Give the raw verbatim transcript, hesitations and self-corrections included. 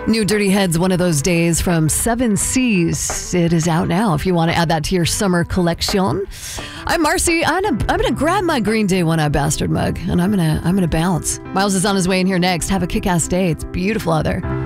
New Dirty Heads, One of Those Days from Seven Seas. It is out now if you want to add that to your summer collection. I'm Marcy. I'm gonna, I'm gonna grab my Green Day One Eye Bastard mug and I'm gonna I'm gonna bounce. Miles is on his way in here next. Have a kick-ass day. It's beautiful out there.